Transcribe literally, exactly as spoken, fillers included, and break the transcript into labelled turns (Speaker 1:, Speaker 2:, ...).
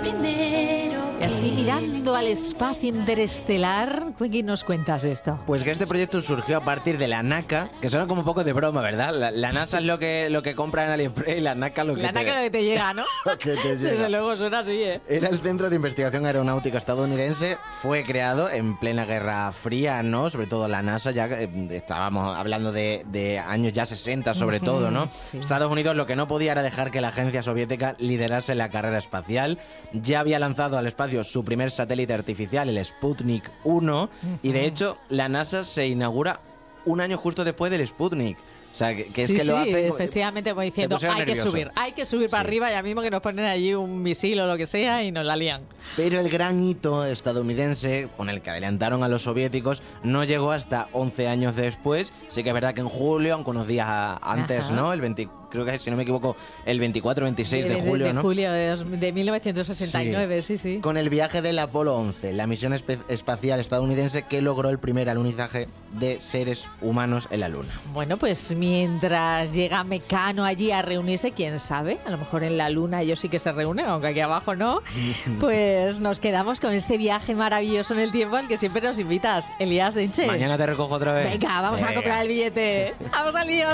Speaker 1: primero.
Speaker 2: Y así mirando al espacio interestelar, ¿qué nos cuentas de esto?
Speaker 3: Pues que este proyecto surgió a partir de la NASA, que suena como un poco de broma, ¿verdad? La, la NASA sí. es lo que, lo que compra en AliExpress y la NASA lo que
Speaker 2: la
Speaker 3: te...
Speaker 2: La NASA lo que te llega, ¿no?
Speaker 3: Lo que te llega.
Speaker 2: Desde luego suena así, ¿eh?
Speaker 3: Era el Centro de Investigación Aeronáutica estadounidense, fue creado en plena Guerra Fría, ¿no? Sobre todo la NASA, ya eh, estábamos hablando de, de años ya sesenta sobre uh-huh, todo, ¿no? Sí. Estados Unidos lo que no podía era dejar que la agencia soviética liderase la carrera espacial. Ya había lanzado al espacio su primer satélite artificial, el Sputnik uno, uh-huh. y de hecho la NASA se inaugura un año justo después del Sputnik. O sea, que, que es
Speaker 2: sí,
Speaker 3: que
Speaker 2: sí,
Speaker 3: lo hacen...
Speaker 2: efectivamente, como diciendo, hay nervioso. que subir, hay que subir para sí. arriba, ya mismo que nos ponen allí un misil o lo que sea y nos la lían.
Speaker 3: Pero el gran hito estadounidense, con el que adelantaron a los soviéticos, no llegó hasta once años después. Sí que es verdad que en julio, aunque unos días antes, Ajá. ¿no? El veinte, creo que, si no me equivoco, el veinticuatro o veintiséis de, de, de julio,
Speaker 2: de
Speaker 3: ¿no?
Speaker 2: De julio de, de mil novecientos sesenta y nueve, sí. sí, sí.
Speaker 3: Con el viaje del Apolo once, la misión espe- espacial estadounidense que logró el primer alunizaje de seres humanos en la Luna.
Speaker 2: Bueno, pues mientras llega Mecano allí a reunirse, quién sabe, a lo mejor en la Luna ellos sí que se reúnen, aunque aquí abajo no, pues nos quedamos con este viaje maravilloso en el tiempo al que siempre nos invitas, Elías Denche.
Speaker 3: Mañana te recojo otra vez.
Speaker 2: Venga, vamos Venga. a comprar el billete. Vamos al lío.